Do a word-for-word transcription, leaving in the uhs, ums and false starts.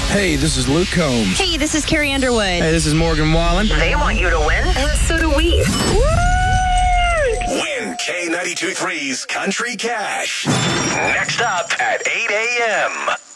Hey, this is Luke Combs. Hey, this is Carrie Underwood. Hey, this is Morgan Wallen. They want you to win, and so do we. Win K ninety-two point three's Country Cash. Next up at eight a.m.